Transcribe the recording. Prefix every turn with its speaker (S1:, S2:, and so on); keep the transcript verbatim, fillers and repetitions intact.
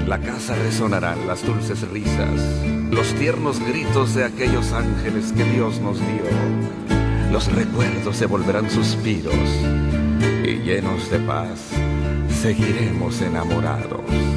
S1: la casa resonarán las dulces risas, los tiernos gritos de aquellos ángeles que Dios nos dio. Los recuerdos se volverán suspiros y llenos de paz seguiremos enamorados.